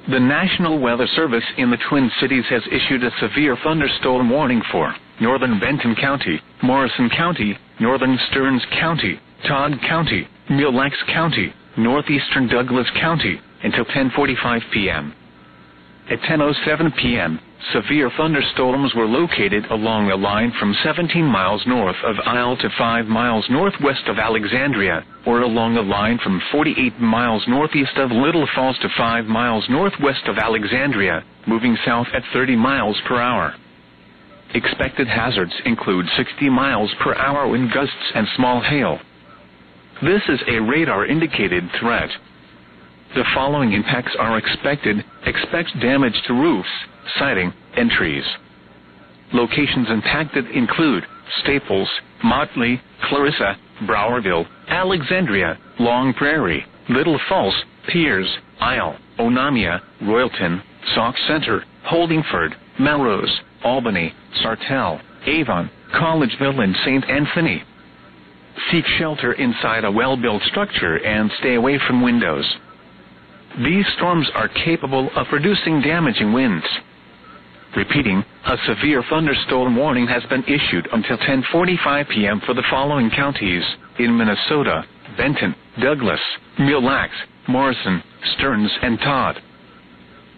The National Weather Service in the Twin Cities has issued a severe thunderstorm warning for northern Benton County, Morrison County, northern Stearns County, Todd County, Mille Lacs County, northeastern Douglas County, until 10:45 p.m. At 10:07 p.m., severe thunderstorms were located along a line from 17 miles north of Isle to 5 miles northwest of Alexandria, or along a line from 48 miles northeast of Little Falls to 5 miles northwest of Alexandria, moving south at 30 miles per hour. Expected hazards include 60 miles per hour wind gusts and small hail. This is a radar-indicated threat. The following impacts are expected. Expect damage to roofs, siding, and trees. Locations impacted include Staples, Motley, Clarissa, Browerville, Alexandria, Long Prairie, Little Falls, Piers, Isle, Onamia, Royalton, Sauk Center, Holdingford, Melrose, Albany, Sartell, Avon, Collegeville, and St. Anthony. Seek shelter inside a well-built structure and stay away from windows. These storms are capable of producing damaging winds. Repeating, a severe thunderstorm warning has been issued until 10:45 p.m. for the following counties in Minnesota: Benton, Douglas, Mille Lacs, Morrison, Stearns, and Todd.